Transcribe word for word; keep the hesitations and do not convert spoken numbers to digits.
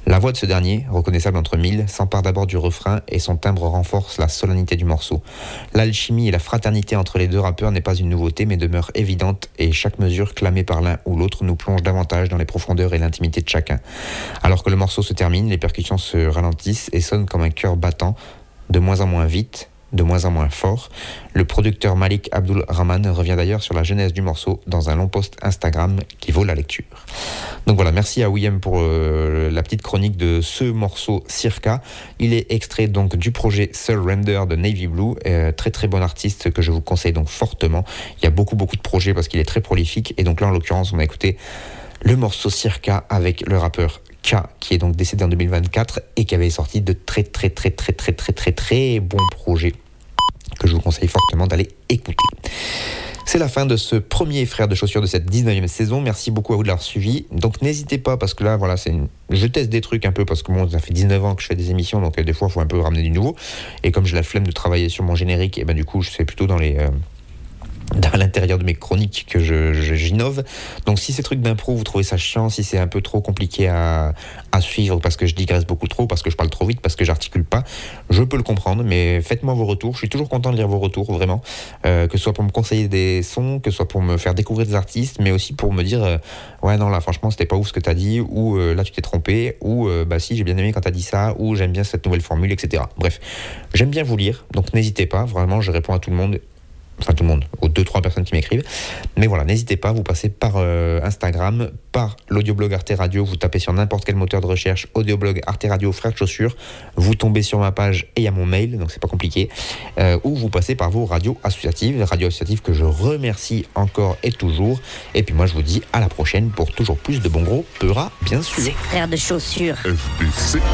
La voix de ce dernier, reconnaissable entre mille, s'empare d'abord du refrain et son timbre renforce la solennité du morceau. L'alchimie et la fraternité entre les deux rappeurs n'est pas une nouveauté mais demeure évidente et chaque mesure clamée par l'un ou l'autre nous plonge davantage dans les profondeurs et l'intimité de chacun. Alors que le morceau se termine, les percussions se ralentissent et sonnent comme un cœur battant, de moins en moins vite, de moins en moins fort. Le producteur Malik Abdul Rahman revient d'ailleurs sur la genèse du morceau dans un long post Instagram qui vaut la lecture. Donc voilà, merci à William pour euh, la petite chronique de ce morceau Circa. Il est extrait donc du projet Surrender de Navy Blue, euh, très très bon artiste que je vous conseille donc fortement. Il y a beaucoup beaucoup de projets parce qu'il est très prolifique et donc là en l'occurrence on a écouté le morceau Circa avec le rappeur K, qui est donc décédé en deux mille vingt-quatre et qui avait sorti de très très très très très très très très bons projets que je vous conseille fortement d'aller écouter. C'est la fin de ce premier Frère de chaussures de cette dix-neuvième saison. Merci beaucoup à vous de l'avoir suivi. Donc n'hésitez pas, parce que là, voilà, c'est une... je teste des trucs un peu, parce que bon, ça fait dix-neuf ans que je fais des émissions, donc euh, des fois, il faut un peu ramener du nouveau. Et comme j'ai la flemme de travailler sur mon générique, et ben du coup, je fais plutôt dans les... Euh... à l'intérieur de mes chroniques que je, je, j'innove. Donc si ces trucs d'impro, vous trouvez ça chiant, si c'est un peu trop compliqué à, à suivre parce que je digresse beaucoup trop, parce que je parle trop vite, parce que j'articule pas, je peux le comprendre, mais faites-moi vos retours. Je suis toujours content de lire vos retours, vraiment. Euh, que ce soit pour me conseiller des sons, que ce soit pour me faire découvrir des artistes, mais aussi pour me dire euh, ouais non là franchement c'était pas ouf ce que t'as dit, ou euh, là tu t'es trompé, ou euh, bah si j'ai bien aimé quand t'as dit ça, ou j'aime bien cette nouvelle formule, et cetera. Bref, j'aime bien vous lire, donc n'hésitez pas, vraiment je réponds à tout le monde. Enfin tout le monde, aux deux trois personnes qui m'écrivent. Mais voilà, n'hésitez pas, vous passez par euh, Instagram, par l'audioblog Arte Radio, vous tapez sur n'importe quel moteur de recherche, audioblog Arte Radio Frères de chaussures, vous tombez sur ma page et il y a mon mail, donc c'est pas compliqué, euh, ou vous passez par vos radios associatives, radios associatives que je remercie encore et toujours. Et puis moi je vous dis à la prochaine pour toujours plus de bon gros Peura, bien sûr. C'est Frères de chaussures. F B C